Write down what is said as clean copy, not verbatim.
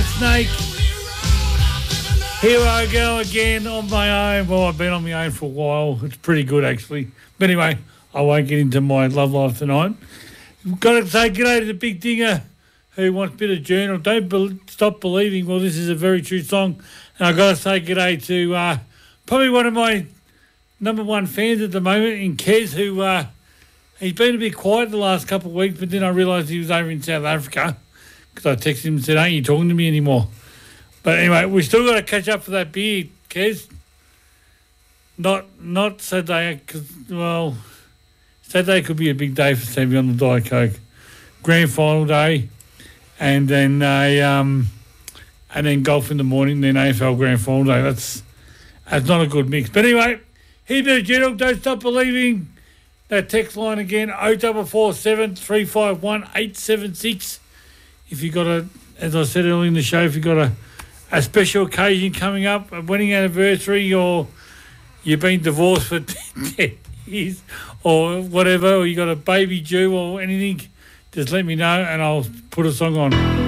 Whitesnake. Here I go again on my own. Well, I've been on my own for a while. It's pretty good, actually. But anyway, I won't get into my love life tonight. Got to say g'day to the Big Dinger who wants a bit of journal. Don't stop believing. Well, this is a very true song. And I've got to say g'day to probably one of my number one fans at the moment in Kez, who he's been a bit quiet the last couple of weeks, but then I realised he was over in South Africa because I texted him and said, ain't you talking to me anymore? But anyway, we still got to catch up for that beer, Kez. Not Saturday, because, well, Saturday could be a big day for Stevie on the Diet Coke. Grand final day, and then golf in the morning, then AFL Grand final day. That's not a good mix. But anyway, here's a bit of general. Don't stop believing. That text line again, 0447 351 876. If you got as I said earlier in the show, if you got a special occasion coming up, a wedding anniversary, or you've been divorced for 10 years or whatever, or you got a baby due or anything, just let me know and I'll put a song on.